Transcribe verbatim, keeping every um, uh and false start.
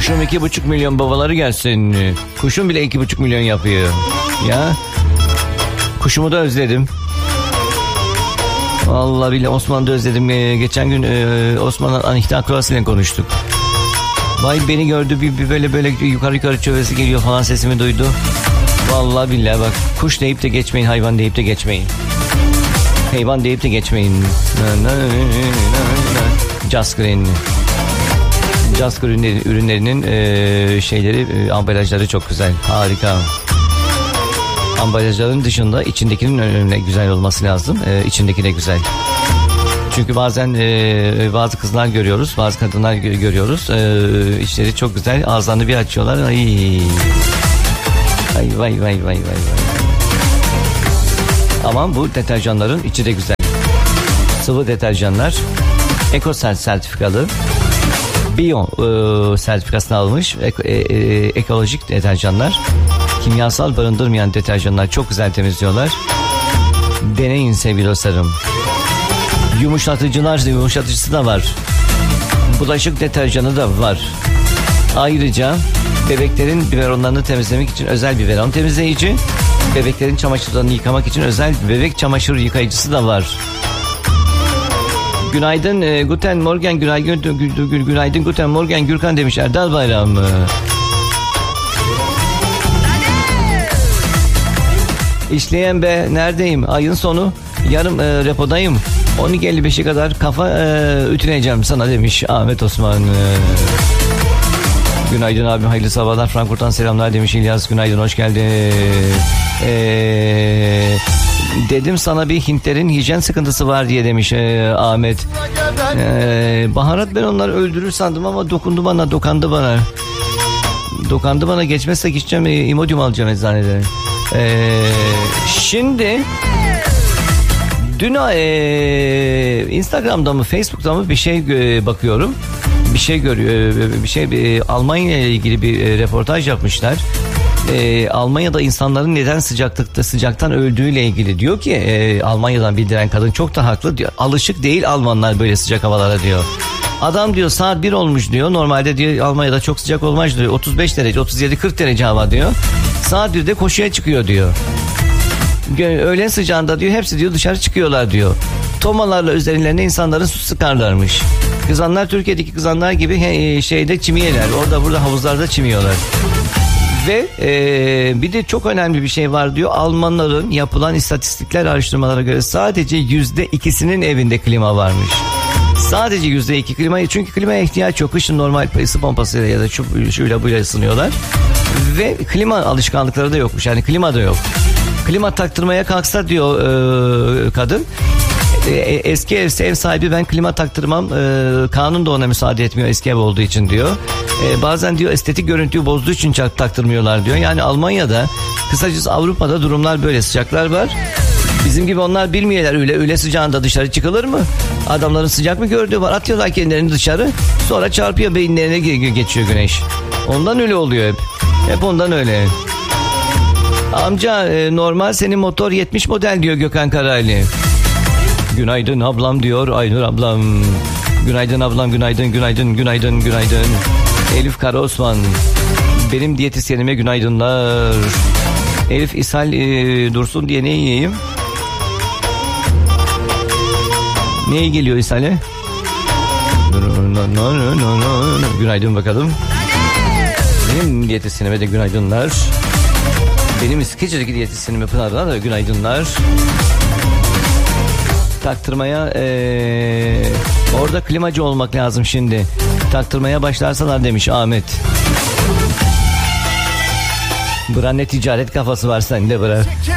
Kuşum iki buçuk milyon, babaları gelsin. Kuşum bile iki buçuk milyon yapıyor. Ya. Kuşumu da özledim. Vallahi billahi Osman'ı da özledim. Ee, geçen gün e, Osman'la Anihta Kroas ile konuştuk. Vay beni gördü bir, bir böyle böyle yukarı yukarı çövesi geliyor falan, sesimi duydu. Vallahi billahi bak, kuş deyip de geçmeyin, hayvan deyip de geçmeyin. Hayvan deyip de geçmeyin. Jasgreen. Jasgreen ürünlerinin e, şeyleri, e, ambalajları çok güzel. Harika. Ambalajların dışında içindekinin önüne güzel olması lazım. E, içindeki de güzel. Çünkü bazen e, bazı kızlar görüyoruz, bazı kadınlar gö- görüyoruz. E, içleri çok güzel. Ağızlarını bir açıyorlar. Ay. Vay vay vay vay vay vay. Ama bu deterjanların içi de güzel. Sıvı deterjanlar. Ekosel sertifikalı. Bio e, sertifikasını almış. Eko, e, e, ekolojik deterjanlar. Kimyasal barındırmayan deterjanlar, çok güzel temizliyorlar. Deneyin sevgili dostlarım. Yumuşatıcılar, yumuşatıcısı da var. Bulaşık deterjanı da var. Ayrıca bebeklerin biberonlarını temizlemek için özel biberon temizleyici, bebeklerin çamaşırlarını yıkamak için özel bebek çamaşır yıkayıcısı da var. Günaydın, e, Guten Morgen, günaydın, günaydın, günaydın, Guten Morgen Gürkan demiş Erdal Bayram. İşleyen be, neredeyim? Ayın sonu. Yarım e, repodayım. on iki elli beşe kadar kafa e, ütüleyeceğim sana demiş Ahmet Osman. E, günaydın abim, hayırlı sabahlar. Frankfurt'tan selamlar demiş İlyas. Günaydın, hoş geldin. E, dedim sana bir Hintlerin hijyen sıkıntısı var diye demiş e, Ahmet. E, baharat ben onları öldürür sandım ama dokundu bana, dokandı bana. Dokandı bana, geçmezse gideceğim, e, İmodium alacağım eczaneden. Ee, şimdi dün e, Instagram'da mı Facebook'ta mı bir şey e, bakıyorum, bir şey görüyor, bir şey e, Almanya ile ilgili bir e, reportaj yapmışlar. E, Almanya'da insanların neden sıcaklıkta sıcaktan öldüğüyle ilgili. Diyor ki e, Almanya'dan bildiren kadın çok da haklı diyor. Alışık değil Almanlar böyle sıcak havalara diyor. Adam diyor saat bir olmuş diyor. Normalde diyor Almanya'da çok sıcak olmaz diyor. otuz beş derece, otuz yedi kırk derece hava diyor. Saat birde koşuya çıkıyor diyor. Öğlen sıcağında diyor hepsi diyor dışarı çıkıyorlar diyor. Tomalarla üzerlerine insanların su sıkarlarmış. Kızanlar Türkiye'deki kızanlar gibi he, şeyde çimiyorlar. Orada burada havuzlarda çimiyorlar. Ve e, bir de çok önemli bir şey var diyor. Almanların yapılan istatistikler, araştırmalara göre sadece yüzde ikisinin evinde klima varmış. Sadece yüzde iki klima, çünkü klimaya ihtiyaç yok. Kışın normal ısı pompasıyla ya da şu, şuyla buyla ısınıyorlar. Ve klima alışkanlıkları da yokmuş. Yani klima da yok. Klima taktırmaya kalksa diyor e, kadın, e, eski ev, ev sahibi ben klima taktırmam, e, kanun da ona müsaade etmiyor eski ev olduğu için diyor. E, bazen diyor estetik görüntüyü bozduğu için taktırmıyorlar diyor. Yani Almanya'da, kısacası Avrupa'da durumlar böyle, sıcaklar var. Bizim gibi onlar bilmiyorlar, öyle öyle sıcağında dışarı çıkılır mı? Adamların sıcak mı gördüğü var, atıyorlar kendilerini dışarı, sonra çarpıyor beyinlerine, geçiyor güneş. Ondan öyle oluyor hep. Hep ondan öyle. Amca e, normal senin motor yetmiş model diyor Gökhan Karaylı. Günaydın ablam diyor Aynur ablam. Günaydın ablam, günaydın günaydın günaydın günaydın. Elif Karaosman. Benim diyetisyenime günaydınlar. Elif ishal e, dursun diye ne yiyeyim? Neye geliyor ishale? Günaydın bakalım. Benim diyetisyenime de günaydınlar. Benim İskeçe'deki diyetisyenime Pınar'dan da günaydınlar. Taktırmaya ee, orada klimacı olmak lazım şimdi. Taktırmaya başlarsalar demiş Ahmet. Bırak ne ticaret kafası var sende bırak.